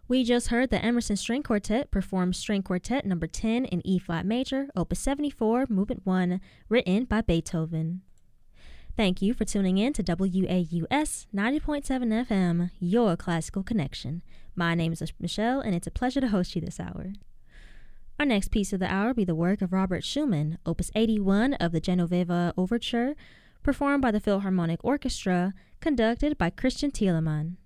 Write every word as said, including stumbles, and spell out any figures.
We just heard the Emerson String Quartet perform String Quartet number ten in E-flat major, opus seventy-four, movement one, written by Beethoven. Thank you for tuning in to W A U S ninety point seven F M, your classical connection. My name is Michelle, and it's a pleasure to host you this hour. Our next piece of the hour will be the work of Robert Schumann, opus eighty-one of the Genoveva Overture, performed by the Philharmonic Orchestra, conducted by Christian Thielemann.